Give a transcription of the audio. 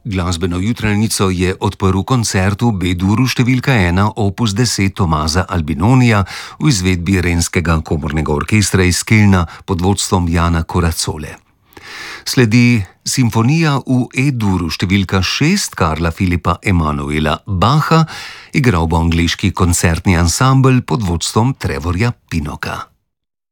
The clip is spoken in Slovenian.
Glasbeno jutranjico je odprl koncert v B-duru številka 1 opus 10 Tomaza Albinonija v izvedbi Renskega komornega orkestra iz Kelna pod vodstvom Jana Koracole. Sledi simfonija v E-duru številka 6 Karla Filipa Emanuela Bacha, igral bo angleški koncertni ansambel pod vodstvom Trevorja Pinoka.